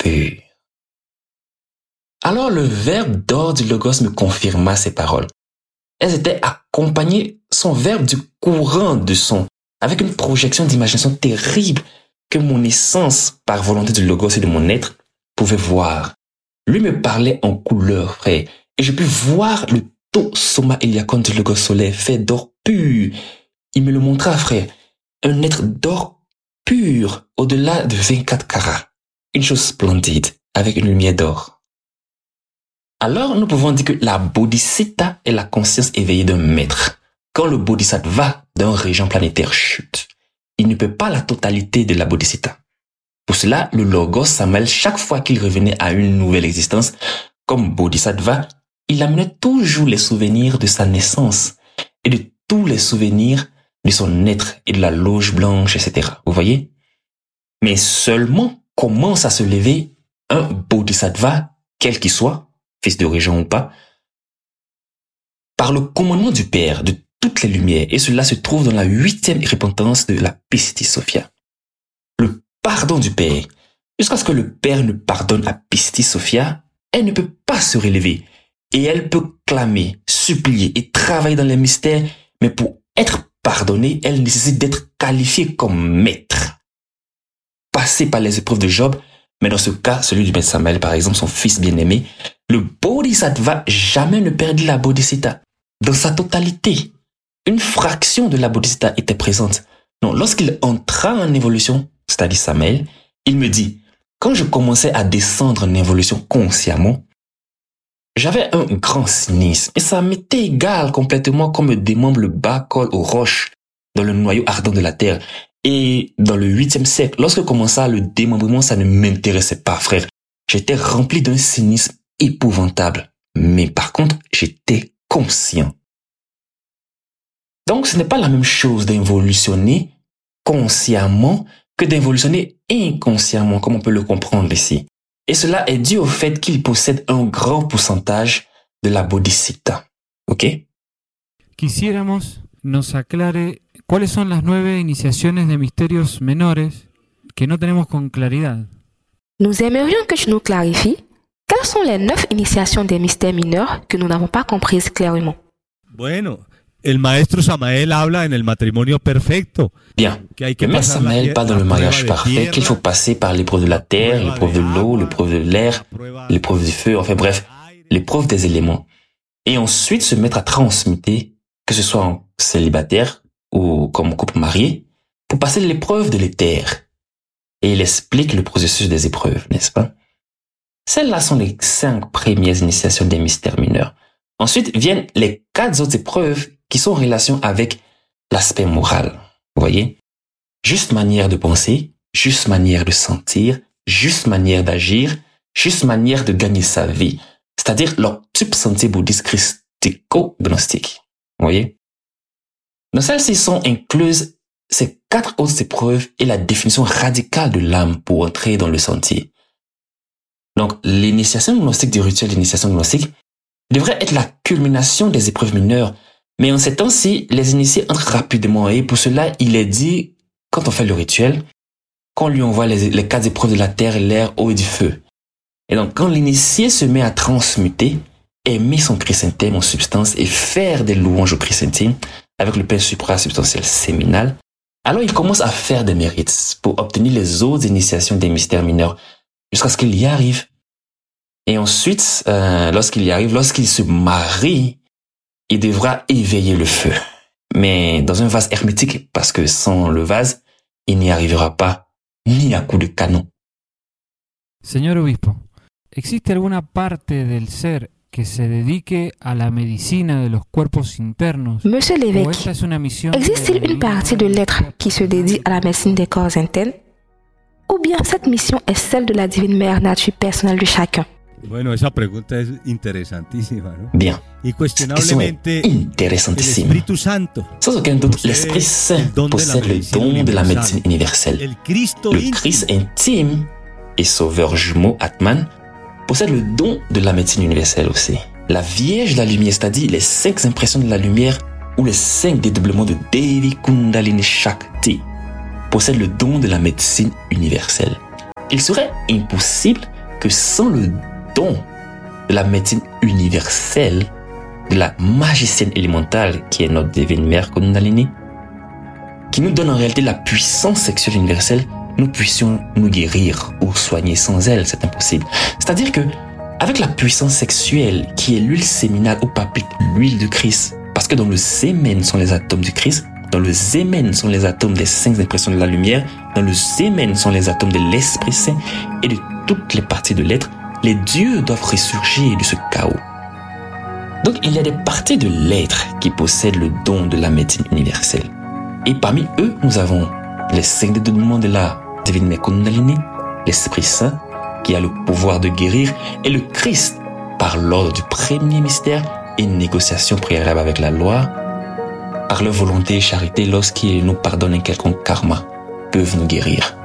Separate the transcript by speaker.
Speaker 1: pur. Alors le verbe d'or du Logos me confirma ces paroles. Elles étaient accompagnées, son verbe, du courant de son, avec une projection d'imagination terrible que mon essence, par volonté du Logos et de mon être, pouvait voir. Lui me parlait en couleur, frère, et je pus voir le to soma eliakon du Logos solaire fait d'or pur. Il me le montra, frère, un être d'or pur, au-delà de 24 carats. Une chose splendide, avec une lumière d'or. Alors, nous pouvons dire que la bodhisattva est la conscience éveillée d'un maître. Quand le bodhisattva d'un régent planétaire chute, il ne peut pas la totalité de la bodhisattva. Pour cela, le Logos Samael, chaque fois qu'il revenait à une nouvelle existence, comme bodhisattva, il amenait toujours les souvenirs de sa naissance et de tous les souvenirs de son être et de la loge blanche, etc. Vous voyez? Mais seulement commence à se lever un bodhisattva, quel qu'il soit, fils de régent ou pas, par le commandement du Père de toutes les lumières, et cela se trouve dans la 8e repentance de la Pistis Sophia. Le pardon du Père. Jusqu'à ce que le Père ne pardonne à Pistis Sophia, elle ne peut pas se relever, et elle peut clamer, supplier et travailler dans les mystères, mais pour être pardonnée, elle nécessite d'être qualifiée comme maître. Passer par les épreuves de Job, mais dans ce cas, celui du maître Samael, par exemple, son fils bien-aimé, le bodhisattva jamais ne perdit la bodhisattva. Dans sa totalité, une fraction de la bodhisattva était présente. Non, lorsqu'il entra en évolution, c'est-à-dire Samael, il me dit, quand je commençais à descendre en évolution consciemment, j'avais un grand cynisme et ça m'était égal complètement comme me démembre le bas col aux roches dans le noyau ardent de la terre. Et dans le 8e siècle, lorsque commença le démembrement, ça ne m'intéressait pas, frère. J'étais rempli d'un cynisme épouvantable. Mais par contre, j'étais conscient. Donc, ce n'est pas la même chose d'involutionner consciemment que d'involutionner inconsciemment, comme on peut le comprendre ici. Et cela est dû au fait qu'il possède un grand pourcentage de la bodhisattva. ¿Ok?
Speaker 2: Quisiéramos nos aclare cuáles son las 9 iniciaciones de misterios menores que no tenemos con claridad.
Speaker 3: Nous aimerions que tu nous clarifies quelles sont les 9 initiations des mystères mineurs que nous n'avons pas comprises clairement.
Speaker 4: Bueno, el maestro Samael habla en el matrimonio perfecto.
Speaker 1: Bien, le maître Samael parle dans le mariage parfait qu'il faut passer par l'épreuve de la terre, l'épreuve de l'eau, l'épreuve de l'air, l'épreuve du feu, enfin bref, l'épreuve des éléments. Et ensuite se mettre à transmuter, que ce soit en célibataire ou comme couple marié, pour passer l'épreuve de l'éther. Et il explique le processus des épreuves, n'est-ce pas? Celles-là sont les 5 premières initiations des mystères mineurs. Ensuite viennent les 4 autres épreuves qui sont en relation avec l'aspect moral. Vous voyez? Juste manière de penser, juste manière de sentir, juste manière d'agir, juste manière de gagner sa vie. C'est-à-dire l'octuple sentier bouddhiste christico-gnostique. Vous voyez? Dans celles-ci sont incluses ces 4 autres épreuves et la définition radicale de l'âme pour entrer dans le sentier. Donc, l'initiation gnostique du rituel d'initiation gnostique devrait être la culmination des épreuves mineures. Mais en ces temps-ci, les initiés entrent rapidement et pour cela, il est dit, quand on fait le rituel, qu'on lui envoie les 4 épreuves de la terre, l'air, eau et du feu. Et donc, quand l'initié se met à transmuter, aimer son chrysanthème en substance et faire des louanges au chrysanthème avec le pain suprasubstantiel séminal, alors il commence à faire des mérites pour obtenir les autres initiations des mystères mineurs jusqu'à ce qu'il y arrive. Et ensuite, lorsqu'il se marie, il devra éveiller le feu. Mais dans un vase hermétique, parce que sans le vase, il n'y arrivera pas, ni à coup de canon.
Speaker 2: Señor Obispo, ¿existe alguna parte del ser que se dedique a la medicina de los cuerpos internos?
Speaker 3: Monsieur l'évêque, existe-t-il une partie de l'être qui se dédie à la médecine des corps internes? Ou bien cette mission est celle de la divine mère nature personnelle de chacun?
Speaker 4: Bueno, esa pregunta es interesantísima, ¿no?
Speaker 1: Bien.
Speaker 4: Y cuestionablemente, el Espíritu Santo,
Speaker 1: sans aucun doute, l'Esprit Saint possède le don de la médecine universelle.
Speaker 4: el Cristo
Speaker 1: Le Christ intime et sauveur jumeau Atman possède le don de la médecine universelle aussi. La Vierge de la Lumière, c'est-à-dire les 5 impressions de la lumière ou les 5 dédoublements de Devi Kundalini Shakti, possède le don de la médecine universelle. Il serait impossible que sans le don de la médecine universelle, de la magicienne élémentale qui est notre divine mère Kundalini, qui nous donne en réalité la puissance sexuelle universelle, nous puissions nous guérir ou soigner. Sans elle, c'est impossible. C'est-à-dire que avec la puissance sexuelle qui est l'huile séminale ou papite, l'huile de Christ, parce que dans le sémen sont les atomes du Christ, dans le sémen sont les atomes des 5 impressions de la lumière, dans le sémen sont les atomes de l'Esprit Saint et de toutes les parties de l'être, les dieux doivent ressurgir de ce chaos. Donc il y a des parties de l'être qui possèdent le don de la médecine universelle. Et parmi eux, nous avons les 5 dédouanements de la divine mère Kundalini, l'Esprit Saint qui a le pouvoir de guérir et le Christ par l'ordre du premier mystère et négociation préalable avec la loi, par leur volonté et charité lorsqu'ils nous pardonnent un quelconque karma, peuvent nous guérir.